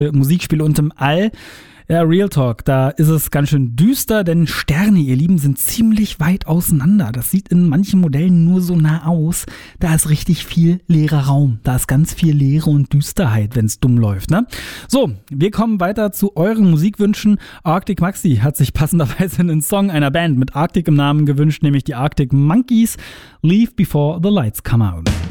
Musikspiele und im All. Ja, Real Talk, da ist es ganz schön düster, denn Sterne, ihr Lieben, sind ziemlich weit auseinander. Das sieht in manchen Modellen nur so nah aus. Da ist richtig viel leerer Raum. Da ist ganz viel Leere und Düsterheit, wenn es dumm läuft, ne? So, wir kommen weiter zu euren Musikwünschen. Arctic Maxi hat sich passenderweise einen Song einer Band mit Arctic im Namen gewünscht, nämlich die Arctic Monkeys. Leave Before the Lights Come Out.